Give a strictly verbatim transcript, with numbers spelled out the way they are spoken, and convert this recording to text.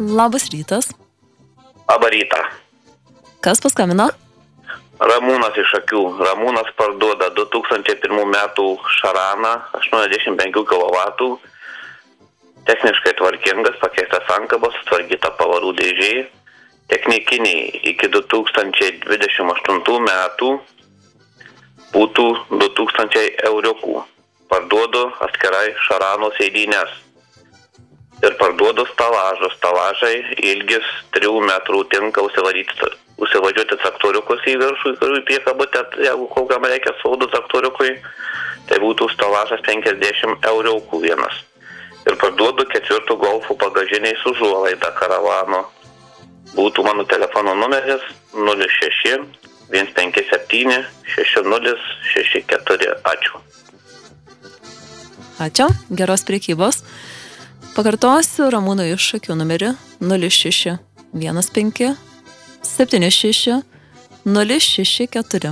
Labas rytas. Labą rytą. Kas paskambino? Ramūnas iš Akių. Ramūnas parduoda du tūkstančiai pirmų metų Šaraną, aštuoniasdešimt penkių kilovatų. Techniškai tvarkingas, pakeistas ankabos, sutvarkyta pavarų dėžė. Technikiniai iki du tūkstančiai dvidešimt aštuntų metų būtų du tūkstančiai euriukų. Parduodu atskirai Šarano sėdynės. Ir parduodu stalažą. Stalažai ilgis trijų metrų tinka užsivažiuoti traktoriukus į viršų, į priekabutę, jeigu kokiam reikia saudo traktoriukui, tai būtų stalažas penkiasdešimt euriukų vienas. Ir parduodu ketvirtų golfų bagažiniai su užuolaida karavano. Būtų mano telefono numeris nulis šeši vienas penki septyni šeši nulis šeši keturi. Ačiū. Ačiū, geros prekybos. Pakartosiu Ramūno iš Akių numerį nulis šeši vienas penki septyni šeši nulis šeši keturi.